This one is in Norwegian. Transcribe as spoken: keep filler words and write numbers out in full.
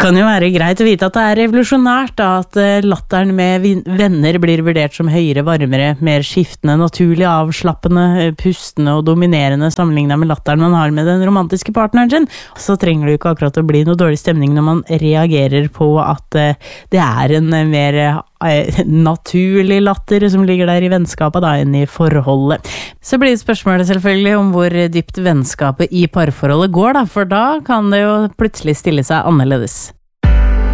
Kan jo være greit å vite at det er revolusjonært da, at latteren med venner blir vurdert som høyere, varmere, mer skiftende, naturlig avslappende, pustende og dominerende sammenlignet med latteren man har med den romantiske partneren sin. Så trenger det jo ikke akkurat å bli noe dårlig stemning når man reagerer på at det er en mer naturlig latter som ligger der i vennskapet da, enn i forholdet. Så blir det spørsmålet selvfølgelig om hvor dypt vennskapet i parforholdet går da, for da kan det jo plutselig stille seg annerledes.